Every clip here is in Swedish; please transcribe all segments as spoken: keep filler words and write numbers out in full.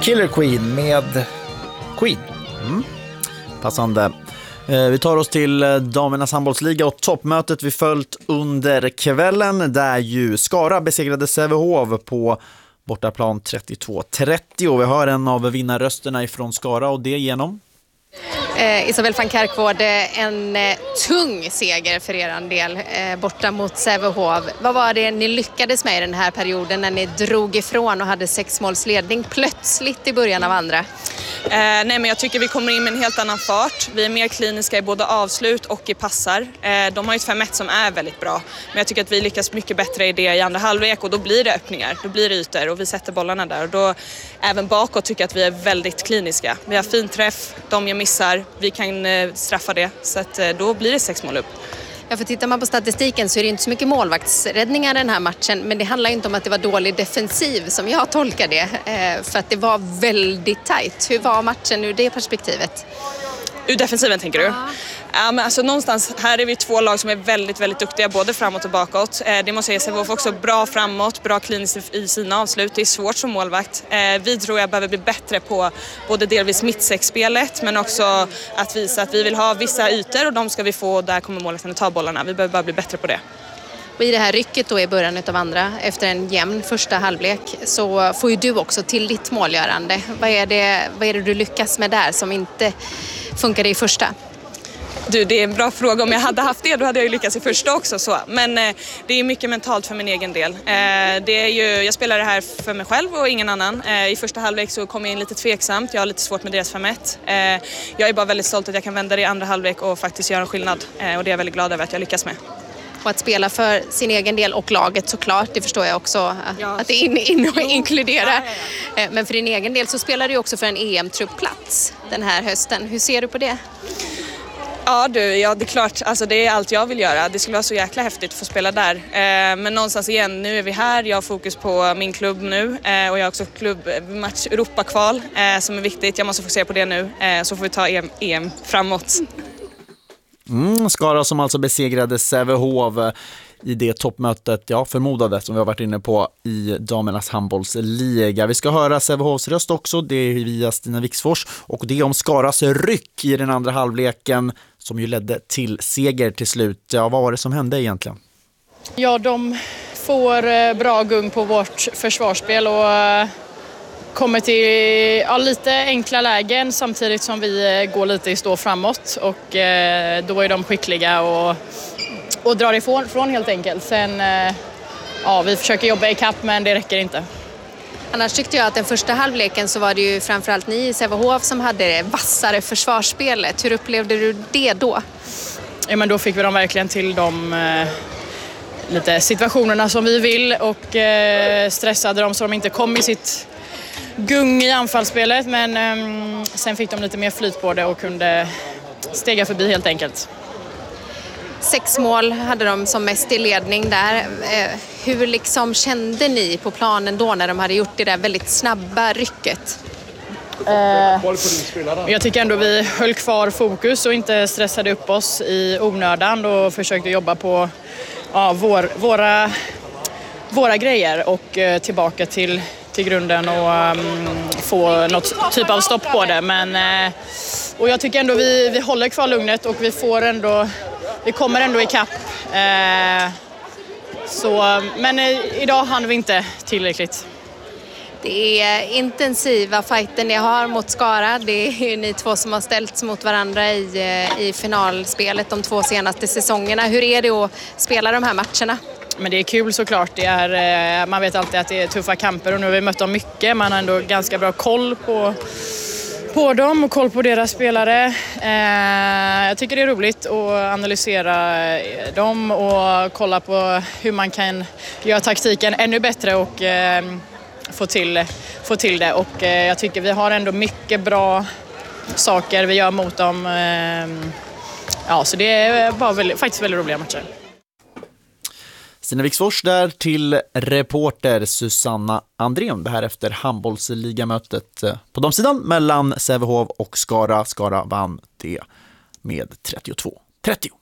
Killer Queen med Queen. Mm. Passande. Vi tar oss till damernas handbollsliga och toppmötet vi följt under kvällen där ju Skara besegrade Sävehof på bortaplan trettiotvå trettio. Vi hör en av vinnarrösterna ifrån Skara och det genom Eh, Isabel van Kerkvård, en eh, tung seger för er del eh, borta mot Sävehof. Vad var det ni lyckades med i den här perioden när ni drog ifrån och hade sexmålsledning plötsligt i början av andra? Eh, nej men jag tycker vi kommer in med en helt annan fart. Vi är mer kliniska i både avslut och i passar. Eh, de har ju ett fem ett som är väldigt bra. Men jag tycker att vi lyckas mycket bättre i det i andra halvlek och då blir det öppningar, då blir det ytor och vi sätter bollarna där. Och då även bakåt tycker jag att vi är väldigt kliniska. Vi har fin träff, de jag missar, vi kan eh, straffa det. Så att, eh, då blir det sex mål upp. Ja, för tittar man på statistiken så är det inte så mycket målvaktsräddningar den här matchen. Men det handlar inte om att det var dålig defensiv som jag tolkar det. Eh, för att det var väldigt tajt. Hur var matchen ur det perspektivet? Ur defensiven tänker du? Ja. Ja, men alltså någonstans, här är vi två lag som är väldigt, väldigt duktiga både framåt och bakåt. Eh, det måste jag säga, Sävehof också bra framåt, bra kliniskt i sina avslut. Det är svårt som målvakt. Eh, vi tror jag behöver bli bättre på både delvis mittsexspelet men också att visa att vi vill ha vissa ytor och de ska vi få och där kommer målvakten att ta bollarna. Vi behöver bara bli bättre på det. Och i det här rycket då i början av andra, efter en jämn första halvlek, så får ju du också till ditt målgörande. Vad är det, vad är det du lyckas med där som inte funkade i första? Du, det är en bra fråga. Om jag hade haft det, då hade jag ju lyckats i första också. Så. Men eh, det är mycket mentalt för min egen del. Eh, det är ju, jag spelar det här för mig själv och ingen annan. Eh, I första halvlek så kom jag in lite tveksamt. Jag har lite svårt med deras fem ett. Eh, jag är bara väldigt stolt att jag kan vända det i andra halvlek och faktiskt göra en skillnad. Eh, och det är jag väldigt glad över att jag lyckas med. Och att spela för sin egen del och laget såklart, det förstår jag också att, ja. att det in, in, inkluderar. Ja, ja, ja. Men för din egen del så spelar du också för en E M-truppplats den här hösten. Hur ser du på det? Ja du, ja det är klart, alltså det är allt jag vill göra. Det skulle vara så jäkla häftigt att få spela där. Eh, men någonstans igen, nu är vi här, jag har fokus på min klubb nu eh, och jag har också klubbmatch Europakval eh, som är viktigt. Jag måste fokusera på det nu, eh, så får vi ta E M, E M framåt. Mm, Skara som alltså besegrade Sävehof i det toppmötet, ja förmodade som vi har varit inne på i damernas handbollsliga. Vi ska höra Sävehofs röst också, det är via Stina Wixfors och det är om Skaras ryck i den andra halvleken som ju ledde till seger till slut. Ja, vad var det som hände egentligen? Ja, de får bra gung på vårt försvarsspel och kommer till ja, lite enkla lägen samtidigt som vi går lite i stå framåt och eh, då är de skickliga och, och drar ifrån från helt enkelt. Sen, eh, ja, vi försöker jobba i kapp men det räcker inte. Annars tyckte jag att den första halvleken så var det ju framförallt ni i Sävehof som hade det vassare försvarsspelet. Hur upplevde du det då? Ja, men då fick vi dem verkligen till de eh, lite situationerna som vi vill och eh, stressade dem så de inte kom i sitt gung i anfallsspelet, men um, sen fick de lite mer flyt på det och kunde stega förbi helt enkelt. Sex mål hade de som mest i ledning där. Eh, hur liksom kände ni på planen då när de hade gjort det där väldigt snabba rycket? Eh, jag tycker ändå vi höll kvar fokus och inte stressade upp oss i onödan och försökte jobba på ja, vår, våra, våra grejer och eh, tillbaka till till grunden och um, få något typ av stopp på det. Men, eh, och jag tycker ändå vi, vi håller kvar lugnet och vi får ändå, vi kommer ändå i kapp. Eh, så, men eh, idag hann vi inte tillräckligt. Det är intensiva fighter ni har mot Skara. Det är ju ni två som har ställts mot varandra i, i finalspelet de två senaste säsongerna. Hur är det att spela de här matcherna? Men det är kul såklart. Det är, man vet alltid att det är tuffa kamper och nu har vi mött dem mycket. Man har ändå ganska bra koll på, på dem och koll på deras spelare. Eh, jag tycker det är roligt att analysera dem och kolla på hur man kan göra taktiken ännu bättre och eh, få, till, få få till det. Och eh, jag tycker vi har ändå mycket bra saker vi gör mot dem. Eh, ja, så det är bara väldigt, faktiskt väldigt roliga matcher. Stina Wixfors där till reporter Susanna Andrén. Det här efter handbollsligamötet på de sidan mellan Sävehof och Skara. Skara vann det med trettiotvå trettio.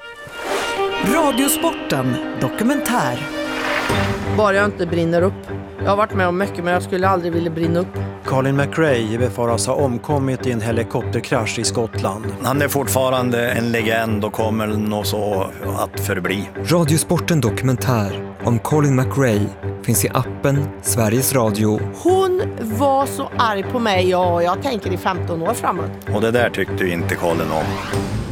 Radiosporten dokumentär. Bara jag inte brinner upp Jag har varit med om mycket men jag skulle aldrig vilja brinna upp. Colin McRae befaras ha omkommit i en helikopterkrasch i Skottland. Han är fortfarande en legend och kommer nog så att förbli. Radiosporten Dokumentär om Colin McRae finns i appen Sveriges Radio. Hon var så arg på mig, ja, jag tänker i femton år framåt. Och det där tyckte ju inte Colin om.